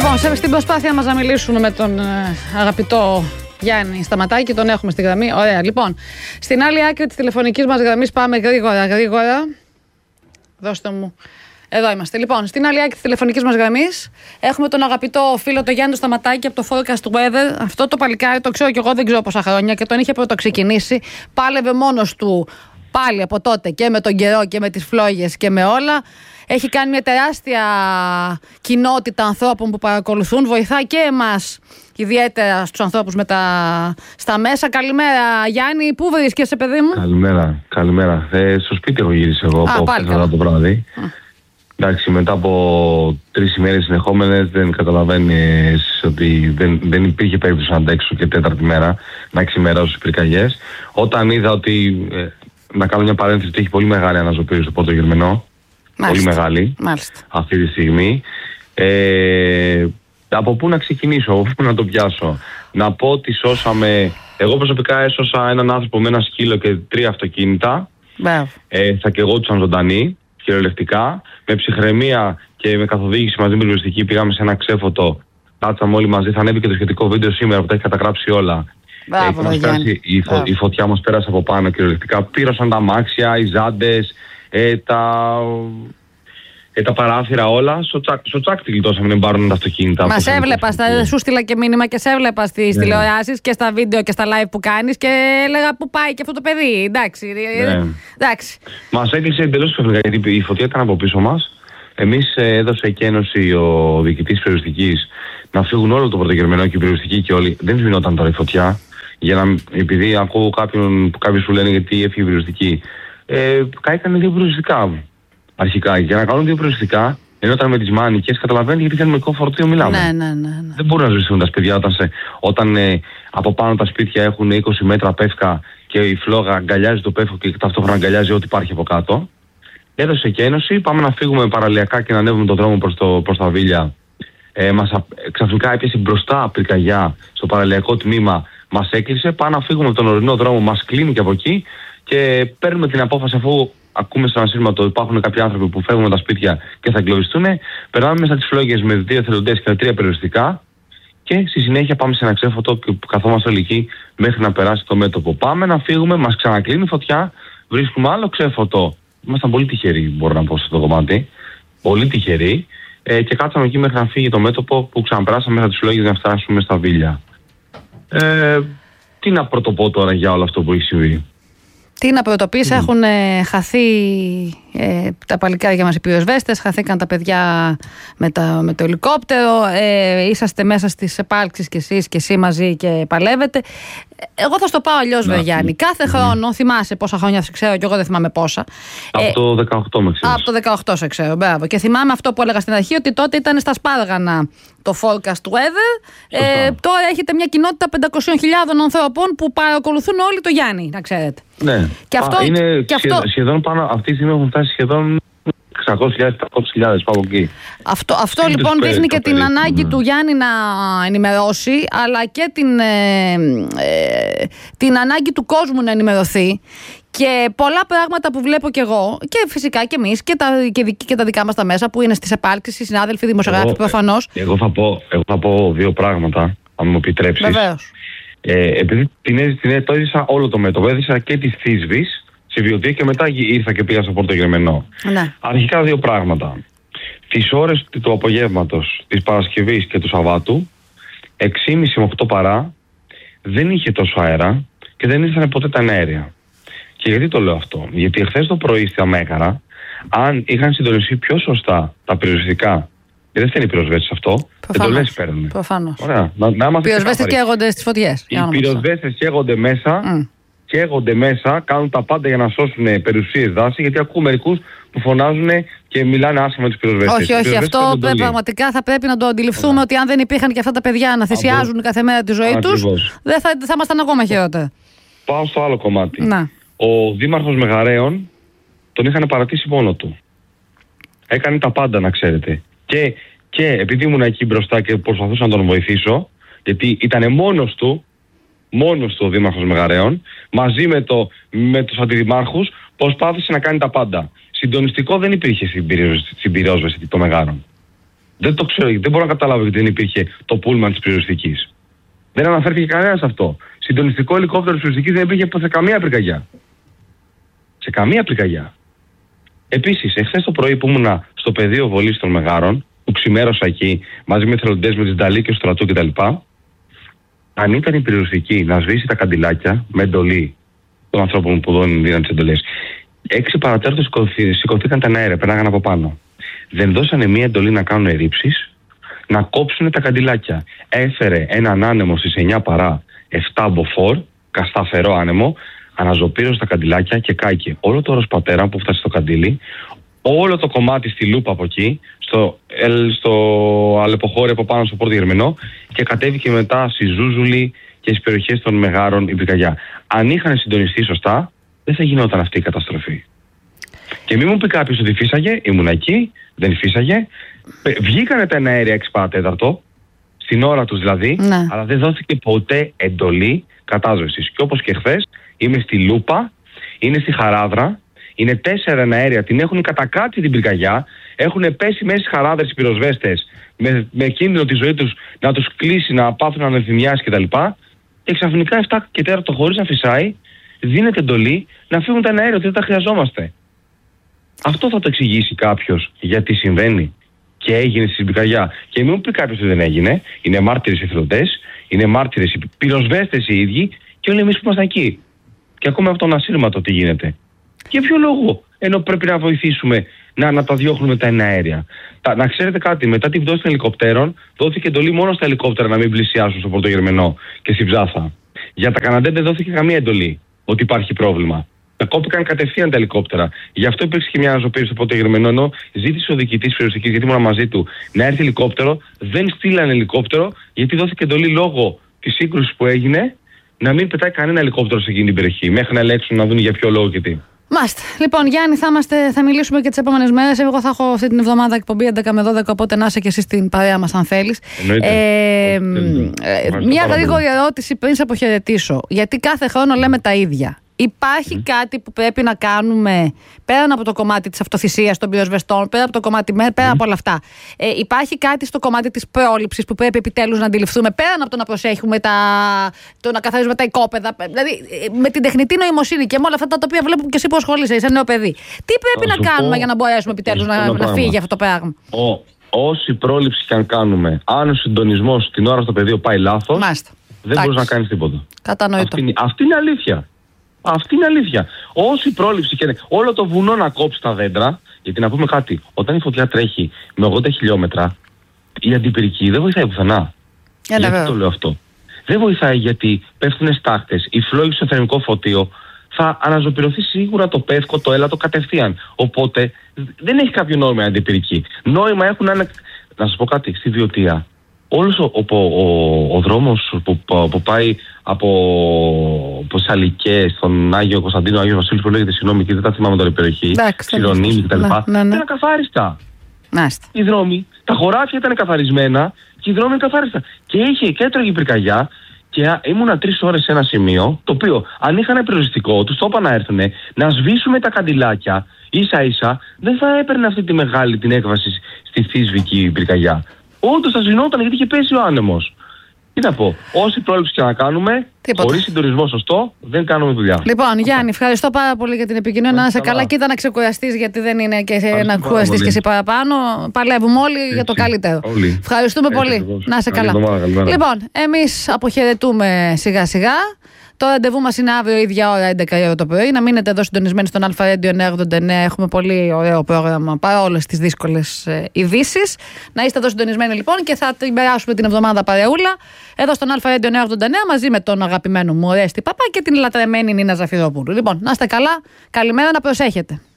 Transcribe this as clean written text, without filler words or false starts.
Λοιπόν, στην προσπάθεια μας να μιλήσουμε με τον αγαπητό Γιάννη Σταματάκη, τον έχουμε στη γραμμή. Ωραία, λοιπόν. Στην άλλη άκρη της τηλεφωνικής μας γραμμής πάμε γρήγορα. Δώστε μου. Εδώ είμαστε. Λοιπόν, στην άλλη άκρη της τηλεφωνικής μας γραμμής έχουμε τον αγαπητό φίλο τον Γιάννη Σταματάκη από το Forecast Weather. Αυτό το παλικάρι το ξέρω κι εγώ, δεν ξέρω πόσα χρόνια και τον είχε πρωτοξεκινήσει. Πάλευε μόνος του πάλι από τότε και με τον καιρό και με τις φλόγες και με όλα. Έχει κάνει μια τεράστια κοινότητα ανθρώπων που παρακολουθούν. Βοηθάει και εμάς, ιδιαίτερα στους ανθρώπους στα μέσα. Καλημέρα, Γιάννη. Πού βρίσκεσαι, παιδί μου? Καλημέρα. Στο σπίτι έχω γυρίσει εγώ από χθες το βράδυ. Εντάξει, μετά από 3 ημέρες συνεχόμενες δεν καταλαβαίνεις ότι δεν υπήρχε περίπτωση να αντέξω και 4η μέρα να ξημερώσω στις πυρκαγιές. Όταν είδα ότι, να κάνω μια παρένθεση, ότι έχει πολύ μεγάλη αναζωπήρωση στο Πόρτο Γερμενό. Πολύ μεγάλη. Μάλιστα. Αυτή τη στιγμή. Από πού να ξεκινήσω, από πού να το πιάσω? Να πω ότι σώσαμε. Εγώ προσωπικά έσωσα έναν άνθρωπο με ένα σκύλο και 3 αυτοκίνητα. Θα καιγόντουσαν ζωντανοί, κυριολεκτικά. Με ψυχραιμία και με καθοδήγηση μαζί με την πυροσβεστική πήγαμε σε ένα ξέφωτο. Κάτσαμε όλοι μαζί. Θα ανέβει και το σχετικό βίντεο σήμερα που τα έχει καταγράψει όλα. Η φωτιά μας πέρασε από πάνω κυριολεκτικά. Πήρωσαν τα αμάξια, οι ζάντες, τα παράθυρα όλα. Στο τσάκ τη γλιτώσαμε να πάρουν τα αυτοκίνητα. Μας έβλεπα, σου στείλα και μήνυμα και σε έβλεπα στις τηλεοράσεις και στα βίντεο και στα live που κάνεις και έλεγα πού πάει και αυτό το παιδί. Εντάξει. Μας έκλεισε εντελώς ξαφνικά γιατί η φωτιά ήταν από πίσω μας. Εμείς έδωσε και ένωση ο διοικητής της πυροσβεστικής να φύγουν όλο το πρωτογερμενό και η πυροσβεστική και όλοι. Δεν σβηνόταν τώρα η φωτιά. Επειδή ακούω κάποιους που λένε γιατί έφυγε η πυροσβεστική. Κάηκαν 2 πυροσβεστικά αρχικά. Για να κάνουν 2 πυροσβεστικά, ενώ ήταν με τις μάνικες, καταλαβαίνετε γιατί θερμικό φορτίο μιλάμε. Ναι. Δεν μπορούν να ζητήσουν τα σπίτια όταν από πάνω τα σπίτια έχουν 20 μέτρα πεύκα και η φλόγα αγκαλιάζει το πεύκο και ταυτόχρονα αγκαλιάζει ό,τι υπάρχει από κάτω. Έδωσε και ένωση. Πάμε να φύγουμε παραλιακά και να ανέβουμε τον δρόμο προς τα Βίλια. Ξαφνικά έπιασε μπροστά πυρκαγιά στο παραλιακό τμήμα. Μας έκλεισε. Πάμε να φύγουμε από τον ορεινό δρόμο. Μας κλείνει και από εκεί. Και παίρνουμε την απόφαση, αφού ακούμε στον ασύρματο ότι υπάρχουν κάποιοι άνθρωποι που φεύγουν τα σπίτια και θα εγκλωβιστούν. Περνάμε μέσα τις φλόγες με 2 εθελοντές και 3 περιοριστικά. Και στη συνέχεια πάμε σε ένα ξέφωτο που καθόμαστε όλοι εκεί μέχρι να περάσει το μέτωπο. Πάμε να φύγουμε, μας ξανακλίνει φωτιά, βρίσκουμε άλλο ξέφωτο. Ήμασταν πολύ τυχεροί, μπορώ να πω, σε αυτό το κομμάτι. Πολύ τυχεροί. Και κάτσαμε εκεί μέχρι να φύγει το μέτωπο που ξαναπεράσαμε μέσα τις φλόγες για να φτάσουμε στα Βίλια. Τι να πρωτοπώ τώρα για όλο αυτό που έχει συμβεί? Τι να πρωτοποιήσει, έχουν χαθεί τα παλικάρια μας οι πυροσβέστες, χαθήκαν τα παιδιά με το ελικόπτερο, είσαστε μέσα στις επάλξεις κι εσείς και εσύ μαζί και παλεύετε. Εγώ θα στο πάω αλλιώς, Γιάννη. Κάθε χρόνο, θυμάσαι πόσα χρόνια σε ξέρω, και εγώ δεν θυμάμαι πόσα. Από το 18 με ξέρεις. Από το 18 σε ξέρω, μπράβο. Και θυμάμαι αυτό που έλεγα στην αρχή, ότι τότε ήταν στα Σπάργανα το Forecast Weather. Τώρα έχετε μια κοινότητα 500.000 ανθρώπων που παρακολουθούν όλοι το Γιάννη, να ξέρετε. Ναι. Και αυτό, είναι και σχεδόν πάνω, αυτή τη στιγμή έχουν φτάσει σχεδόν 600.000-700.000 πάω εκεί. Αυτό λοιπόν δείχνει και την ανάγκη του Γιάννη να ενημερώσει, αλλά και την ανάγκη του κόσμου να ενημερωθεί. Και πολλά πράγματα που βλέπω κι εγώ, και φυσικά κι εμείς, και τα δικά μας τα μέσα που είναι στις επάλξεις, οι συνάδελφοι, δημοσιογράφοι προφανώς. Εγώ θα πω 2 πράγματα, αν μου επιτρέψεις. Βεβαίως. Επειδή το έζησα όλο το μέτωπο, έζησα και τη Θήσβης σε βιωτεία και μετά ήρθα και πήγα στο Πόρτο Γερμενό. Ναι. Αρχικά 2 πράγματα. Τις ώρες του απογεύματος της Παρασκευής και του Σαββάτου, 6.30 με 8 παρά, δεν είχε τόσο αέρα και δεν ήρθαν ποτέ τα αέρια. Και γιατί το λέω αυτό? Γιατί εχθές το πρωί στα Μέγαρα, αν είχαν συντονιστεί πιο σωστά τα πυροσβεστικά, και δεν φταίνει οι πυροσβέστες αυτό, εντολές παίρνουν. Προφανώς. Ωραία. Οι πυροσβέστες καίγονται στις φωτιές. Οι πυροσβέστες καίγονται μέσα, κάνουν τα πάντα για να σώσουν περιουσίες, δάση, γιατί ακούω μερικούς που φωνάζουν και μιλάνε άσχημα τους πυροσβέστες. Όχι, αυτό πραγματικά θα πρέπει να το αντιληφθούμε, ότι αν δεν υπήρχαν και αυτά τα παιδιά να θυσιάζουν κάθε μέρα τη ζωή τους, δεν θα ήμασταν ακόμα χειρότερα. Πάω στο άλλο κομμάτι. Ο δήμαρχος Μεγαρέων τον είχαν παρατήσει μόνο του. Έκανε τα πάντα, να ξέρετε. Και επειδή ήμουν εκεί μπροστά και προσπαθούσα να τον βοηθήσω, γιατί ήταν μόνος του ο δήμαρχος Μεγαρέων, μαζί με τους αντιδημάρχους, προσπάθησε να κάνει τα πάντα. Συντονιστικό δεν υπήρχε στην πυρόσβεση των Μεγάρων. Δεν το ξέρω, δεν μπορώ να καταλάβω γιατί δεν υπήρχε το πούλμαν της πυροσβεστικής. Δεν αναφέρθηκε κανένας αυτό. Συντονιστικό ελικόπτερο της πυροσβεστικής δεν υπήρχε σε καμία πυρκαγιά. Σε καμία πυρκαγιά. Επίσης, εχθές το πρωί που ήμουνα στο πεδίο βολής των Μεγάρων, που ξημέρωσα εκεί μαζί με εθελοντές με τις Νταλή και του στρατού κτλ., αν ήταν η πυροσβεστική να σβήσει τα καντιλάκια με εντολή των ανθρώπων που δίναν τις εντολές, 6 παρατέρτο σηκωθήκαν τα αέρια, περνάγαν από πάνω. Δεν δώσανε μία εντολή να κάνουν ρήψεις, να κόψουν τα καντιλάκια. Έφερε έναν άνεμο στις 9 παρά 7 μποφόρ, κασταφερό άνεμο, αναζωπήρωσε τα καντιλάκια και κάηκε όλο το οροσπατέρα που φτάσει στο καντήλι, όλο το κομμάτι στη Λούπα από εκεί, στο αλεποχώρι από πάνω στο Πόρτο Γερμενό και κατέβηκε μετά στη Ζούζουλη και στις περιοχές των Μεγάρων η πυρκαγιά. Αν είχαν συντονιστεί σωστά, δεν θα γινόταν αυτή η καταστροφή. Και μην μου πει κάποιος ότι φύσαγε, ήμουν εκεί, δεν φύσαγε. Βγήκανε τα εναέρια 6 παρατέταρτο, στην ώρα τους δηλαδή, ναι, αλλά δεν δόθηκε ποτέ εντολή κατάσβεσης. Και όπως και χθες, είμαι στη Λούπα, είναι στη Χαράδρα, είναι 4 εναέρια, την έχουν κατακάτσει την πυρκαγιά, έχουν πέσει μέσα στις χαράδρες οι πυροσβέστες με κίνδυνο τη ζωή τους να τους κλείσει, να πάθουν ανευθυμιάσεις κτλ. Και ξαφνικά 7 και 4 χωρίς να φυσάει, δίνεται εντολή να φύγουν τα εναέρια, ότι δεν τα χρειαζόμαστε. Αυτό θα το εξηγήσει κάποιος γιατί συμβαίνει και έγινε στην πυρκαγιά. Και μην μου πει κάποιος ότι δεν έγινε. Είναι μάρτυρες οι εθελοντές, είναι μάρτυρες οι πυροσβέστες οι ίδιοι και όλοι εμείς που ήμασταν εκεί. Και ακόμα από τον ασύρματο τι γίνεται. Για ποιο λόγο, ενώ πρέπει να βοηθήσουμε να τα διώχνουμε τα εναέρια. Να ξέρετε κάτι, μετά την πτώση των ελικοπτέρων, δόθηκε εντολή μόνο στα ελικόπτερα να μην πλησιάσουν στο Πόρτο Γερμενό και στη Ψάθα. Για τα Καναντέ δεν δόθηκε καμία εντολή ότι υπάρχει πρόβλημα. Τα κόπηκαν κατευθείαν τα ελικόπτερα. Γι' αυτό υπήρξε και μια αναζωπήρωση στο Πόρτο Γερμενό, ενώ ζήτησε ο διοικητής πυροσβεστικής, γιατί ήμουν μαζί του, να έρθει ελικόπτερο. Δεν στείλανε ελικόπτερο, γιατί δόθηκε εντολή λόγω της σύγκρουσης που έγινε να μην πετάει κανένα ελικόπτερο σε εκείνη την περιοχή, μέχρι να ελέγξουν να δουν για ποιο λόγο και τι. Μάλιστα. Λοιπόν, Γιάννη, θα μιλήσουμε και τις επόμενες μέρες. Εγώ θα έχω αυτή την εβδομάδα εκπομπή 11 με 12, οπότε να είσαι και εσύ στην παρέα μας, αν θέλεις. Μια γρήγορη ερώτηση πριν σε αποχαιρετήσω. Γιατί κάθε χρόνο λέμε τα ίδια. Υπάρχει κάτι που πρέπει να κάνουμε πέραν από το κομμάτι της αυτοθυσίας των πυροσβεστών, πέρα από το κομμάτι, πέρα από όλα αυτά? Υπάρχει κάτι στο κομμάτι της πρόληψης που πρέπει επιτέλους να αντιληφθούμε, πέραν από το να προσέχουμε το να καθαρίζουμε τα οικόπεδα, δηλαδή με την τεχνητή νοημοσύνη και με όλα αυτά τα οποία βλέπουμε και εσύ που ασχολείσαι, είσαι νέο παιδί. Τι πρέπει να κάνουμε για να μπορέσουμε επιτέλους να φύγει αυτό το πράγμα? Όση πρόληψη και αν κάνουμε, αν ο συντονισμός την ώρα στο πεδίο πάει λάθος, δεν μπορείς να κάνεις τίποτα. Κατανοητό. Αυτή είναι αλήθεια. Αυτή είναι αλήθεια. Όση πρόληψη και όλο το βουνό να κόψει τα δέντρα, γιατί να πούμε κάτι, όταν η φωτιά τρέχει με 80 χιλιόμετρα, η αντιπυρική δεν βοηθάει πουθενά. Γιατί το λέω αυτό? Δεν βοηθάει γιατί πέφτουν στάχτες, η φλόγη στο θερμικό φωτίο, θα αναζωπηρωθεί σίγουρα το πεύκο, το έλατο κατευθείαν. Οπότε δεν έχει κάποιο νόημα η αντιπυρική. Νόημα έχουν να σας πω κάτι, στη Βιωτία. Όλος ο δρόμος που πάει από Σαλικές στον Άγιο Κωνσταντίνο, Άγιο Βασίλης που λέγεται, συγγνώμη και δεν τα θυμάμαι τώρα η περιοχή, Ξηρονίμη κτλ. Ήταν ακαθάριστα. Οι δρόμοι, τα χωράφια ήταν καθαρισμένα και οι δρόμοι είναι καθάριστα. Και είχε και έτρωγε πυρκαγιά και ήμουνα 3 ώρες σε ένα σημείο, το οποίο αν είχαν περιοριστικό, τους το είπα να έρθουν να σβήσουμε τα καντιλάκια ίσα ίσα, δεν θα έπαιρνε αυτή τη μεγάλη την έκβαση στη θύσβικη πυρκαγιά. Όντως θα σβηνόταν γιατί είχε πέσει ο άνεμος. Τι να πω, όση πρόληψη και να κάνουμε, χωρίς συντονισμό σωστό, δεν κάνουμε δουλειά. Λοιπόν, Γιάννη, ευχαριστώ πάρα πολύ για την επικοινωνία. Να είσαι καλά, κοίτα να ξεκουραστείς, γιατί δεν είναι και να κουραστείς και εσύ παραπάνω. Παλεύουμε όλοι για το καλύτερο. Ευχαριστούμε πολύ. Να είσαι καλά. Λοιπόν, εμείς αποχαιρετούμε σιγά σιγά. Το ραντεβού μας είναι αύριο, ίδια ώρα, 11 η ώρα το πρωί. Να μείνετε εδώ συντονισμένοι στον Αλφα Radio 989. Έχουμε πολύ ωραίο πρόγραμμα παρόλες τις δύσκολες ειδήσεις. Να είστε εδώ συντονισμένοι λοιπόν και θα την περάσουμε την εβδομάδα παρεούλα. Εδώ στον Αλφα Radio 989 μαζί με τον αγαπημένο μου Ορέστη Παπά και την λατρεμένη Νίνα Ζαφυρόπουλου. Λοιπόν, να είστε καλά. Καλημέρα, να προσέχετε.